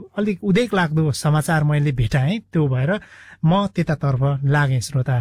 अलिक उदेक लाग्दो समाचार मैले भेटाएँ, त्यो भएर म त्यतातर्फ लागेँ श्रोता।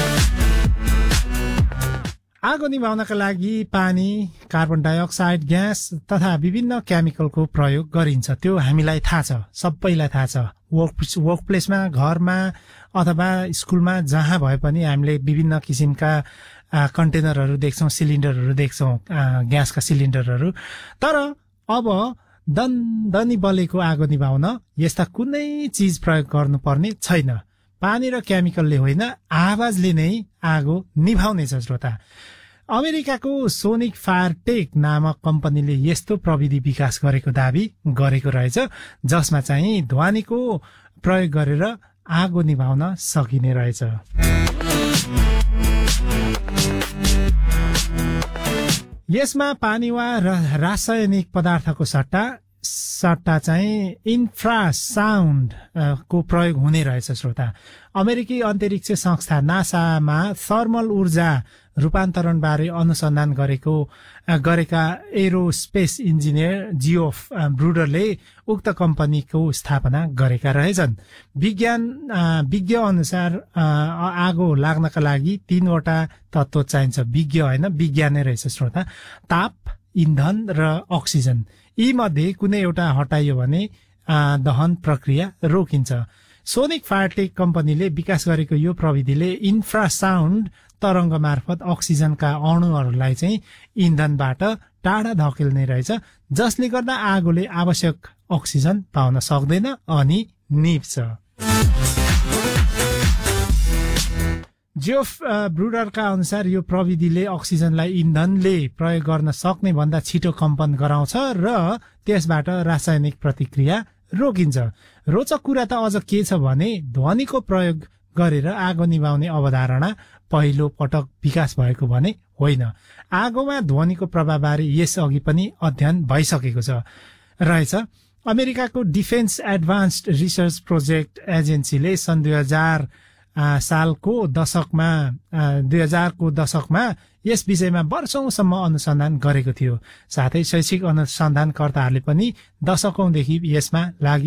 आगो निभाउनका लागि पानी, कार्बन डाइअक्साइड ग्यास तथा विभिन्न केमिकलको प्रयोग गरिन्छ, त्यो हामीलाई थाहा छ, सबैलाई थाहा छ। वर्क प्लेसमा, घरमा अथवा स्कुलमा जहाँ भए पनि हामीले विभिन्न किसिमका कन्टेनरहरू देख्छौँ, सिलिन्डरहरू देख्छौँ, ग्यासका सिलिन्डरहरू। तर अब दनदनी बलेको आगो निभाउन यस्ता कुनै चीज प्रयोग गर्नुपर्ने छैन। पानी र केमिकलले होइन, आवाजले नै आगो निभाउनेछ श्रोता। अमेरिकाको सोनिक फायरटेक नामक कम्पनीले यस्तो प्रविधि विकास गरेको दावी गरेको रहेछ, जसमा चाहिँ ध्वनिको प्रयोग गरेर आगो निभाउन सकिने रहेछ। यसमा पानी वा रासायनिक पदार्थको सट्टा चाहिँ इन्फ्रासाउन्ड को प्रयोग हुने रहेछ श्रोता। अमेरिकी अन्तरिक्ष संस्था नासामा थर्मल ऊर्जा रूपान्तरण बारे अनुसन्धान गरेका एरोस्पेस इन्जिनियर जियोफ ब्रुडरले उक्त कम्पनीको स्थापना गरेका रहेछन्। विज्ञ अनुसार आगो लाग्नका लागि 3वटा तत्त्व चाहिन्छ। विज्ञ होइन, विज्ञानै रहेछ श्रोता। ताप, इन्धन र अक्सिजन। यी मध्ये कुनै एउटा हटाइयो भने दहन प्रक्रिया रोकिन्छ। सोनिक फायरटेक कम्पनीले विकास गरेको यो प्रविधिले इन्फ्रासाउन्ड तरंग मार्फत अक्सिजनका अणुहरूलाई चाहिँ इन्धनबाट टाढा धकेल्ने रहेछ, जसले गर्दा आगोले आवश्यक अक्सिजन पाउन सक्दैन अनि निप्छ। जेफ ब्रुडरका अनुसार यो प्रविधिले अक्सिजनलाई इन्धनले प्रयोग गर्न सक्ने भन्दा छिटो कम्पन गराउँछ र त्यसबाट रासायनिक प्रतिक्रिया रोकिन्छ। रोचक कुरा त अझ के छ भने ध्वनिको प्रयोग गरेर आगो निभाउने अवधारणा पहिलो पटक विकास भएको भने होइन। आगोमा ध्वनिको प्रभावबारे यसअघि पनि अध्ययन भइसकेको रहेछ। अमेरिकाको डिफेन्स एडभान्स्ड रिसर्च प्रोजेक्ट एजेन्सीले सन् 2000 को दशकमा यस विषयमा वर्षौंसम्म अनुसन्धान गरेको थियो। साथै शैक्षिक अनुसन्धानकर्ताहरूले पनि दशकौंदेखि यसमा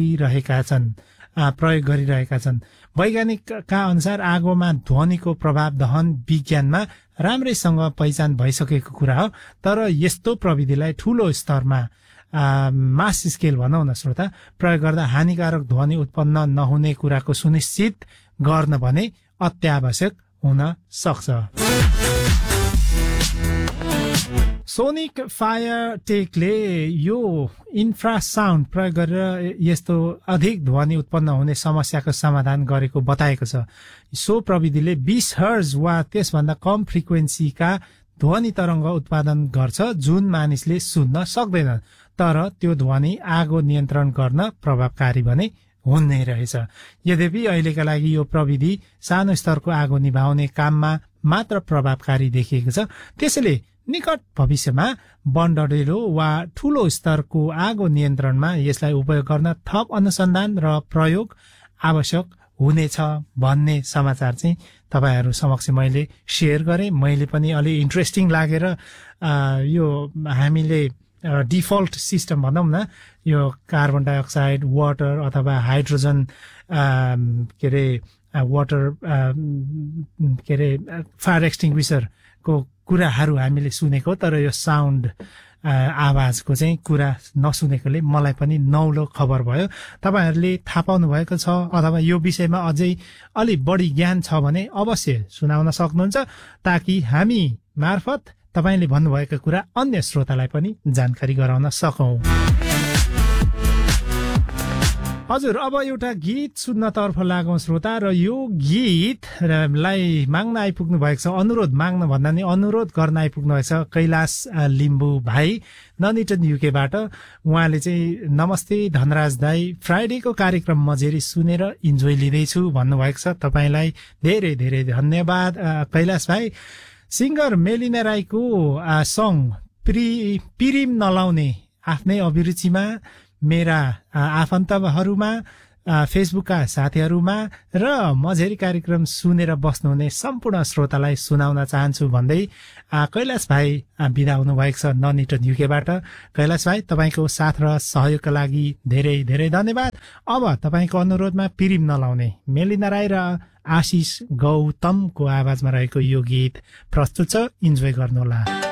प्रयोग गरिरहेका छन्। वैज्ञानिकका अनुसार आगोमा ध्वनिको प्रभाव दहन विज्ञानमा राम्रैसँग पहिचान भइसकेको कुरा हो, तर यस्तो प्रविधिलाई ठूलो स्तरमा मास स्केल भनौं न श्रोता, प्रयोग गर्दा हानिकारक ध्वनि उत्पन्न नहुने कुराको सुनिश्चित गर्न भने अत्यावश्यक हुन सक्छ। सोनिक फायरटेकले यो इन्फ्रासाउन्ड प्रयोग गरेर यस्तो अधिक ध्वनि उत्पन्न हुने समस्याको समाधान गरेको बताएको छ। सो प्रविधिले 20 हर्ज वा त्यसभन्दा कम फ्रिक्वेन्सीका ध्वनि तरंग उत्पादन गर्छ, जुन मानिसले सुन्न सक्दैन, तर त्यो ध्वनि आगो नियन्त्रण गर्न प्रभावकारी भने हुने रहेछ। यद्यपि अहिलेका लागि यो प्रविधि सानो स्तरको आगो निभाउने काममा मात्र प्रभावकारी देखिएको छ। त्यसैले निकट भविष्यमा बनडडेलो वा ठूलो स्तरको आगो नियन्त्रणमा यसलाई उपयोग गर्न थप अनुसन्धान र प्रयोग आवश्यक हुनेछ भन्ने समाचार चाहिँ तपाईहरु समक्ष मैले शेयर गरे। मैले पनि अलि इन्ट्रेस्टिङ लागेर यो हामीले डिफल्ट सिस्टम भनौं न, यो कार्बन डाइअक्साइड, वाटर अथवा हाइड्रोजन फायर एक्सटिङ्ग्विशर को कुराहरू हामीले सुनेको, तर यो साउन्ड आवाजको चाहिँ कुरा नसुनेकोले मलाई पनि नौलो खबर भयो। तपाईहरुले थाहा पाउनु भएको छ अथवा यो विषयमा अझै अलि बढी ज्ञान छ भने अवश्य सुनाउन सक्नुहुन्छ, ताकि हामी मार्फत तपाईले भन्नुभएको कुरा अन्य श्रोतालाई पनि जानकारी गराउन सकौं। हजुर, अब एउटा गीत सुन्नतर्फ लागौं श्रोता, र यो गीतलाई माग्न आइपुग्नु भएको छ, अनुरोध माग्न भन्दा नि अनुरोध गर्न आइपुग्नु भएको छ कैलाश लिम्बू भाइ ननिटन युकेबाट। उहाँले चाहिँ नमस्ते धनराज दाई, फ्राइडेको कार्यक्रम मजेरी सुनेर इन्जोय लिँदैछु भन्नुभएको छ। तपाईलाई धेरै धेरै धन्यवाद कैलाश भाइ। सिंगर मेलिना राईको सङ पिरिम नलाउने आफ्नै अभिरुचिमा मेरा आफन्तहरूमा फेसबुकका साथीहरूमा र मझेरी कार्यक्रम सुनेर बस्नुहुने सम्पूर्ण श्रोतालाई सुनाउन चाहन्छु भन्दै कैलाश भाइ बिदा हुनुभएको छ ननिटो युकेबाट। कैलाश भाइ, तपाईँको साथ र सहयोगका लागि धेरै धेरै धन्यवाद। अब तपाईँको अनुरोधमा पिरिम नलाउने मेलिना राई र आशिष गौतमको आवाजमा रहेको यो गीत प्रस्तुत छ, इन्जोय गर्नुहोला।